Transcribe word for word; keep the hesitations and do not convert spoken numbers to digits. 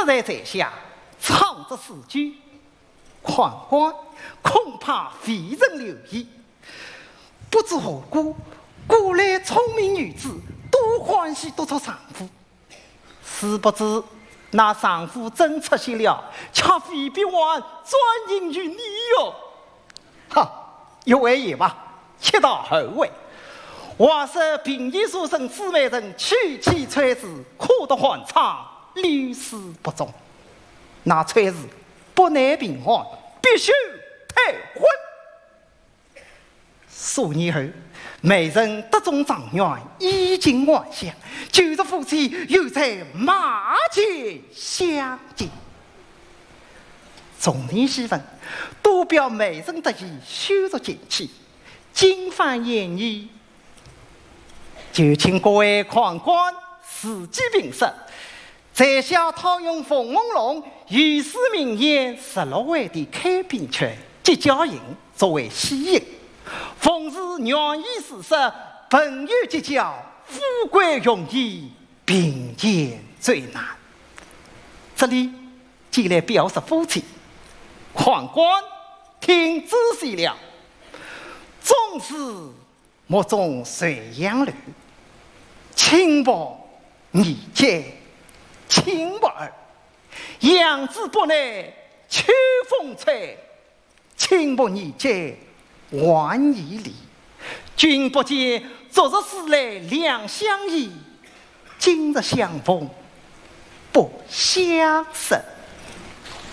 实在在下唱着诗句，宦官恐怕非人留意。不知何故，古来聪明女子都欢喜督促丈夫，殊不知那丈夫真出现了，却非必还专营于你哟！哈，一位也罢，且到后位。话说平易书生姊妹人娶妻妾子，苦得欢畅，屡试不中。那妾子不耐平寒，必须退婚。数年后，美人得中状元，衣锦还乡，旧日夫妻又在马前相见。众人戏闻，都表美人得意，羞辱见气，金番言语，就请各位宦官伺机评实。在下套用冯梦龙御史名言十六位的开篇曲即交引作为戏引，奉是愿意事实，朋友结交，富贵容易，贫贱最难。这里既来表示夫妻，宦官听仔细了，总是目中垂杨柳，轻薄你见轻薄儿，杨子不耐秋风吹，轻薄你见晚已离。君不见昨日思来两相宜，今日相逢不相识。